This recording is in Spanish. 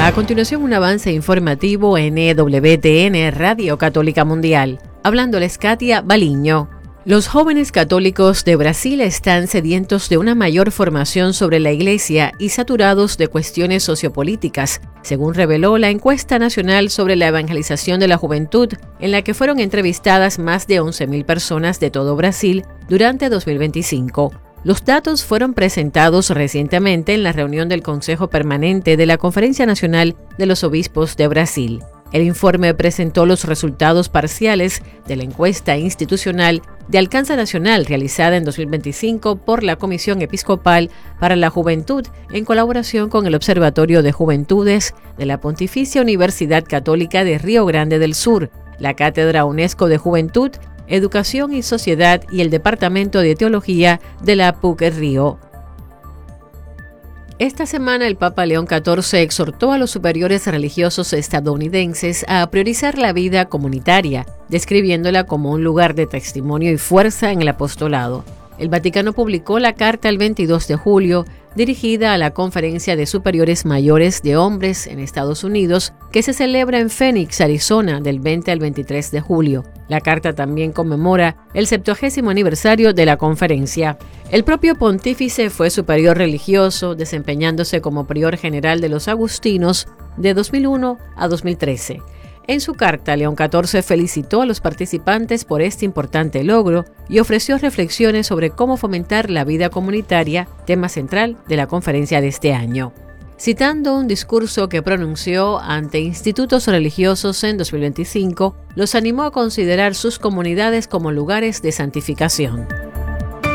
A continuación, un avance informativo en EWTN, Radio Católica Mundial. Hablándoles Katia Baliño. Los jóvenes católicos de Brasil están sedientos de una mayor formación sobre la Iglesia y saturados de cuestiones sociopolíticas, según reveló la encuesta nacional sobre la evangelización de la juventud, en la que fueron entrevistadas más de 11.000 personas de todo Brasil durante 2025. Los datos fueron presentados recientemente en la reunión del Consejo Permanente de la Conferencia Nacional de los Obispos de Brasil. El informe presentó los resultados parciales de la encuesta institucional de alcance nacional realizada en 2025 por la Comisión Episcopal para la Juventud en colaboración con el Observatorio de Juventudes de la Pontificia Universidad Católica de Río Grande del Sur, la Cátedra UNESCO de Juventud, Educación y Sociedad y el Departamento de Teología de la PUC Río. Esta semana el Papa León XIV exhortó a los superiores religiosos estadounidenses a priorizar la vida comunitaria, describiéndola como un lugar de testimonio y fuerza en el apostolado. El Vaticano publicó la carta el 22 de julio, dirigida a la Conferencia de Superiores Mayores de Hombres en Estados Unidos, que se celebra en Phoenix, Arizona, del 20 al 23 de julio. La carta también conmemora el 70º aniversario de la conferencia. El propio pontífice fue superior religioso, desempeñándose como prior general de los agustinos de 2001 a 2013. En su carta, León XIV felicitó a los participantes por este importante logro y ofreció reflexiones sobre cómo fomentar la vida comunitaria, tema central de la conferencia de este año. Citando un discurso que pronunció ante institutos religiosos en 2025, los animó a considerar sus comunidades como lugares de santificación.